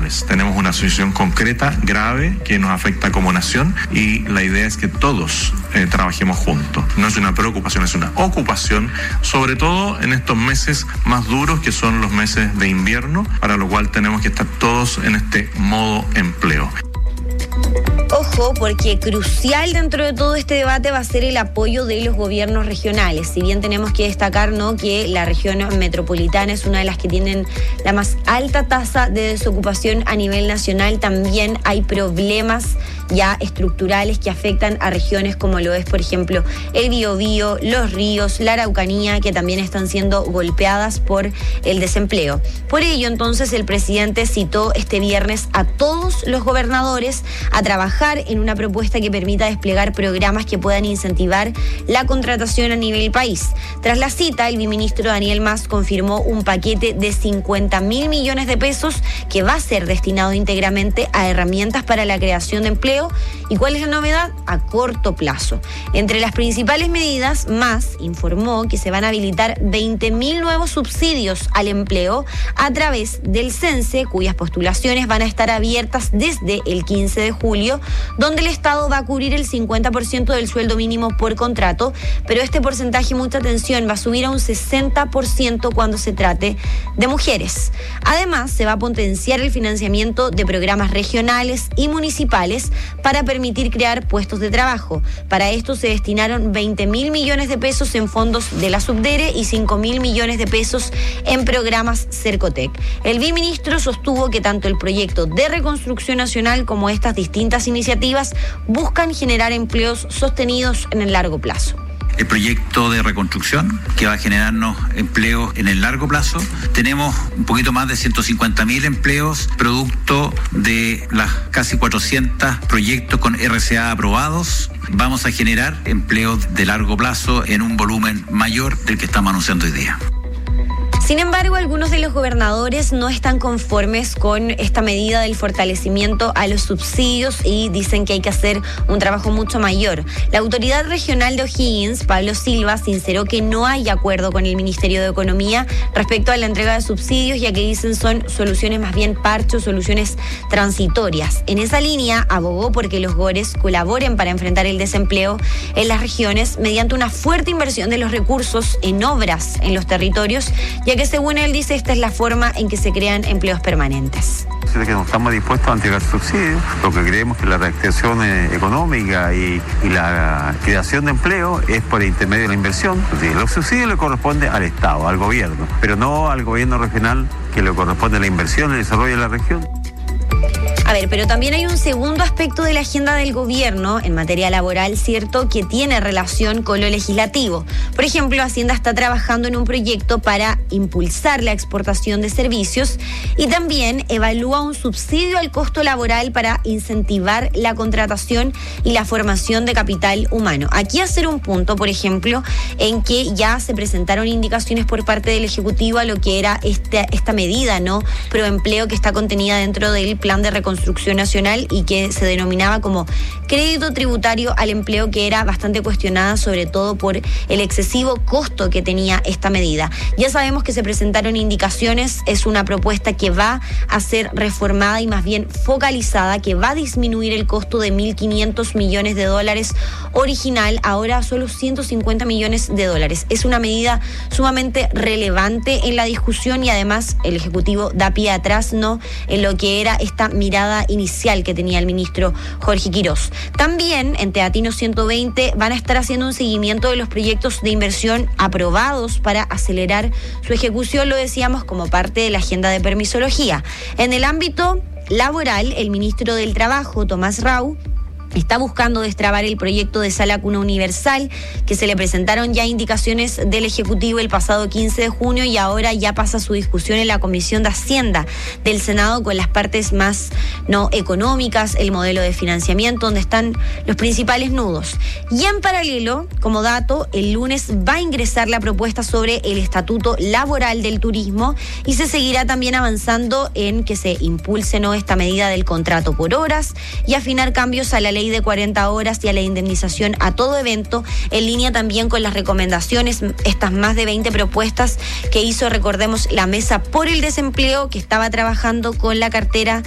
graves. Tenemos una situación concreta, grave, que nos afecta como nación y la idea es que todos trabajemos juntos. No es una preocupación, es una ocupación, sobre todo en estos meses más duros que son los meses de invierno, para lo cual tenemos que estar todos en este modo empleo. Ojo, porque crucial dentro de todo este debate va a ser el apoyo de los gobiernos regionales. Si bien tenemos que destacar, ¿no?, que la región metropolitana es una de las que tienen la más alta tasa de desocupación a nivel nacional, también hay problemas ya estructurales que afectan a regiones como lo es, por ejemplo, el Biobío, los ríos, la Araucanía, que también están siendo golpeadas por el desempleo. Por ello, entonces, el presidente citó este viernes a todos los gobernadores a trabajar en una propuesta que permita desplegar programas que puedan incentivar la contratación a nivel país. Tras la cita, el viceministro Daniel Mas confirmó un paquete de 50.000 millones de pesos que va a ser destinado íntegramente a herramientas para la creación de empleo. ¿Y cuál es la novedad? A corto plazo. Entre las principales medidas, Mas informó que se van a habilitar 20.000 nuevos subsidios al empleo a través del CENSE, cuyas postulaciones van a estar abiertas desde el 15 de julio, donde el Estado va a cubrir el 50% del sueldo mínimo por contrato, pero este porcentaje, mucha atención, va a subir a un 60% cuando se trate de mujeres. Además, se va a potenciar el financiamiento de programas regionales y municipales para permitir crear puestos de trabajo. Para esto se destinaron 20.000 millones de pesos en fondos de la Subdere y 5.000 millones de pesos en programas Cercotec. El viceministro sostuvo que tanto el proyecto de reconstrucción nacional como estas distintas iniciativas buscan generar empleos sostenidos en el largo plazo. El proyecto de reconstrucción que va a generarnos empleos en el largo plazo. Tenemos un poquito más de 150.000 empleos producto de las casi 400 proyectos con RCA aprobados. Vamos a generar empleos de largo plazo en un volumen mayor del que estamos anunciando hoy día. Sin embargo, algunos de los gobernadores no están conformes con esta medida del fortalecimiento a los subsidios y dicen que hay que hacer un trabajo mucho mayor. La autoridad regional de O'Higgins, Pablo Silva, sinceró que no hay acuerdo con el Ministerio de Economía respecto a la entrega de subsidios, ya que dicen son soluciones más bien parchos, soluciones transitorias. En esa línea, abogó porque los GORES colaboren para enfrentar el desempleo en las regiones mediante una fuerte inversión de los recursos en obras en los territorios, ya que según él dice, esta es la forma en que se crean empleos permanentes. Que no estamos dispuestos a entregar subsidios, lo que creemos que la reactivación económica y la creación de empleo es por intermedio de la inversión. Los subsidios le corresponden al Estado, al gobierno, pero no al gobierno regional, que le corresponde la inversión, el desarrollo de la región. A ver, pero también hay un segundo aspecto de la agenda del gobierno en materia laboral, cierto, que tiene relación con lo legislativo. Por ejemplo, Hacienda está trabajando en un proyecto para impulsar la exportación de servicios y también evalúa un subsidio al costo laboral para incentivar la contratación y la formación de capital humano. Aquí hacer un punto, por ejemplo, en que ya se presentaron indicaciones por parte del Ejecutivo a lo que era esta medida, ¿no?, proempleo, que está contenida dentro del Plan de Reconstrucción Nacional y que se denominaba como crédito tributario al empleo, que era bastante cuestionada sobre todo por el excesivo costo que tenía esta medida. Ya sabemos que se presentaron indicaciones, es una propuesta que va a ser reformada y más bien focalizada, que va a disminuir el costo de $1.500 millones original, ahora a solo $150 millones. Es una medida sumamente relevante en la discusión y además el Ejecutivo da pie atrás, ¿no?, en lo que era esta mirada inicial que tenía el ministro Jorge Quirós. También en Teatino 120 van a estar haciendo un seguimiento de los proyectos de inversión aprobados para acelerar su ejecución, lo decíamos, como parte de la agenda de permisología. En el ámbito laboral, el ministro del Trabajo, Tomás Rau, está buscando destrabar el proyecto de Sala Cuna Universal, que se le presentaron ya indicaciones del Ejecutivo el pasado 15 de junio y ahora ya pasa su discusión en la Comisión de Hacienda del Senado con las partes más no económicas, el modelo de financiamiento, donde están los principales nudos. Y en paralelo, como dato, el lunes va a ingresar la propuesta sobre el estatuto laboral del turismo y se seguirá también avanzando en que se impulse, ¿no?, esta medida del contrato por horas y afinar cambios a la ley de 40 horas y a la indemnización a todo evento, en línea también con las recomendaciones, estas más de 20 propuestas que hizo, recordemos, la Mesa por el Desempleo, que estaba trabajando con la cartera